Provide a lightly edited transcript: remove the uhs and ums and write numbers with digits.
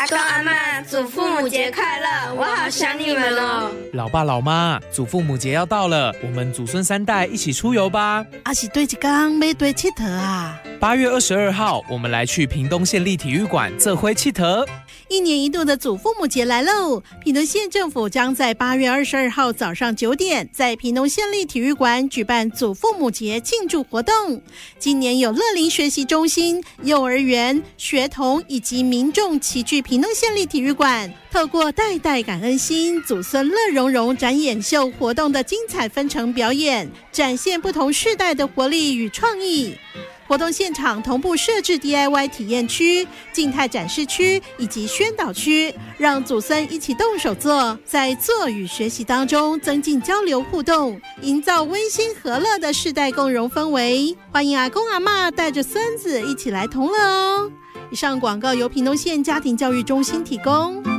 阿公阿嬷，祖父母节快乐！我好想你们哦。 老爸老妈，祖父母节要到了，我们祖孙3代一起出游吧。 是对一天要对佚佗啊。 8月22号，我们来去屏东县立体育馆做伙佚佗。 1年1度的祖父母节来喽！屏东县政府将在8月22号早上9点，在屏东县立体育馆举办祖父母节庆祝活动。今年有乐龄学习中心、幼儿园、学童以及民众齐聚屏东县立体育馆，透过代代感恩心、祖孙乐融融展演秀活动的精彩纷呈表演，展现不同世代的活力与创意。活动现场同步设置 DIY 体验区、静态展示区以及宣导区，让祖孙一起动手做，在做与学习当中增进交流互动，营造温馨和乐的世代共融氛围。欢迎阿公阿嬷带着孙子一起来同乐哦！以上广告由屏东县家庭教育中心提供。